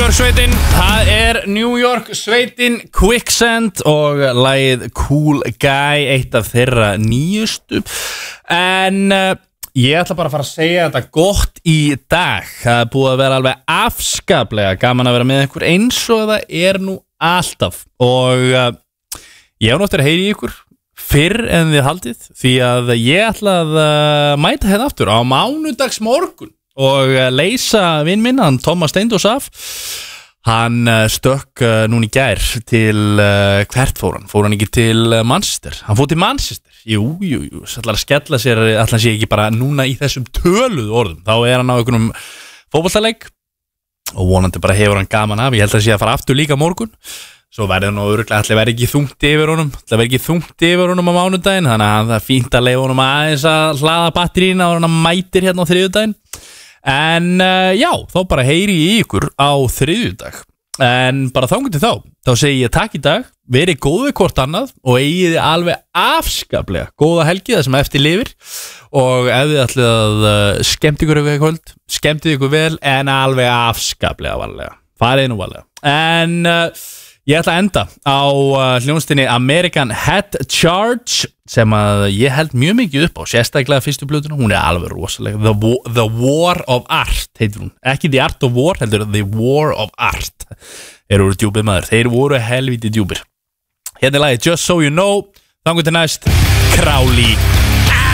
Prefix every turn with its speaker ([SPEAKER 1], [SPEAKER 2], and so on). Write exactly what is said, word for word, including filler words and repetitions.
[SPEAKER 1] York sveitin, það er New York sveitin Quicksand og lagið Cool Guy, eitt af þeirra nýjustu. En uh, ég ætla bara að fara að segja þetta gott í dag. Það er búið að vera alveg afskaplega gaman að vera með ykkur eins og það er nú alltaf. Og uh, ég hef náttúrulega að heyri í ykkur fyrr en þið haldið, því að ég ætla að uh, mæta hérna aftur á mánudags morgun og uh, leysa vinn minn, hann Thomas Steindós af. Hann uh, stökk uh, núna í gær til uh, hvert fór hann? Fór hann ekki til uh, Manchester? Hann fór til Manchester? Jú, jú, jú, ætlar að skella sér, ætlar að sé ekki bara núna í þessum töluðu orðum. Þá er hann á einhvernum fótboltaleik og vonandi bara hefur hann gaman af. Ég held að sé að fara aftur líka morgun. Svo verður nú örugglega allir verið ekki þungt yfir honum allir verið ekki þungt yfir honum á mánudaginn, þannig að það er fínt að leifa honum aðeins að hlaða batterína og hann mætir hérna á þriðjudaginn. En uh, já, þá bara heyri ég í ykkur á þriðjudag. En bara þangað til þá, þá segi ég takk í dag, verið góðið hvort annað og eigið þið alveg afskaplega góða helgi það sem eftir lifir. Og ef þið ætlið að uh, skemmt ykkur við kvöld, skemmtið ykkur vel en alveg afskaplega varlega. Farið nú varlega. En uh, ég ætla að enda á uh, hljónstinni American Head Charge sem að ég held mjög mikið upp á, sérstaklega fyrstu plötuna, hún er alveg rosalega. The, Wa- The War of Art heitir hún, ekki The Art of War, heldur The War of Art. Þeir eru djúpir maður, þeir voru helviti djúpir. Hérna er lagið Just So You Know, þangur til næst, Crowley.